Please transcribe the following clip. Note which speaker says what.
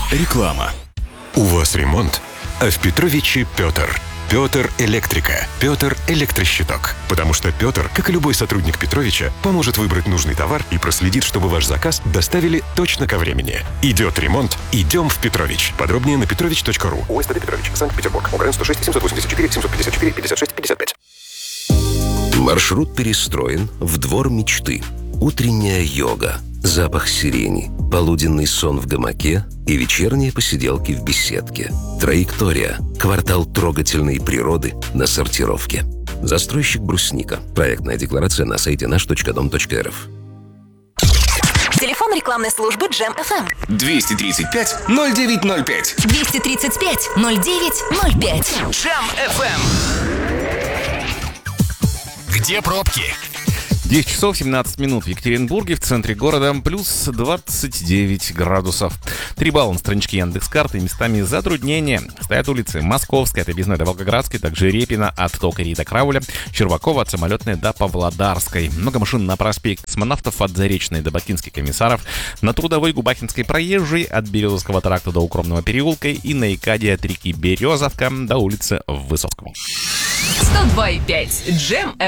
Speaker 1: Реклама. У вас ремонт, а в Петровиче Петр. Петр Электрика. Петр Электрощиток. Потому что Петр, как и любой сотрудник Петровича, поможет выбрать нужный товар и проследит, чтобы ваш заказ доставили точно ко времени. Идет ремонт, идем в Петрович. Подробнее на petrovich.ru. УСТД Петрович, Санкт-Петербург. ОГРН 106 784 754 56 55.
Speaker 2: Маршрут перестроен в двор мечты. Утренняя йога, запах сирени, полуденный сон в гамаке и вечерние посиделки в беседке. Траектория. Квартал трогательной природы на сортировке. Застройщик «Брусника». Проектная декларация на сайте наш.дом.рф.
Speaker 3: Телефон рекламной службы Джем FM.
Speaker 4: 235-0905.
Speaker 3: 235-0905.
Speaker 4: Джем FM. Где пробки?
Speaker 5: 10 часов 17 минут в Екатеринбурге, в центре города, плюс 29 градусов. 3 балла на страничке Яндекс.Карты, местами затруднения. Стоят улицы Московская от Объездной до Волгоградской, также Репина от Токарей до Крауля, Щербакова от Самолетной до Павлодарской. Много машин на проспект Космонавтов от Заречной до Бакинских комиссаров, на Трудовой Губахинской проезжей от Березовского тракта до Укромного переулка и на Икаде от реки Березовка до улицы Высоцкого.
Speaker 3: 102,5 Джем